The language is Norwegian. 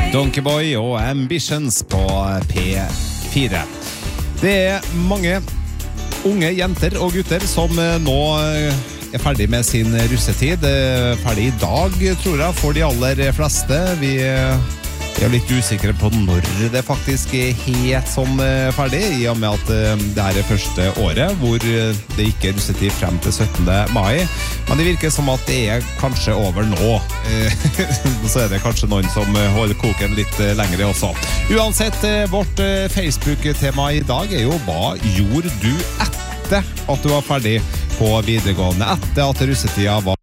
Donkeyboy og Ambitions på P4. Det mange unge jenter og gutter som nå ferdig med sin russetid. Ferdig I dag, tror jeg, for de aller fleste. Vi litt usikre på når det faktisk helt som ferdig, I og med at det her første året hvor det ikke russetid frem til 17. mai. Men det virker som at det kanskje over nå. Så det kanskje noen som holder koken litt lengre også. Uansett, vårt Facebook-tema I dag jo hva gjorde du etter at du var ferdig på videregående, etter at russetida var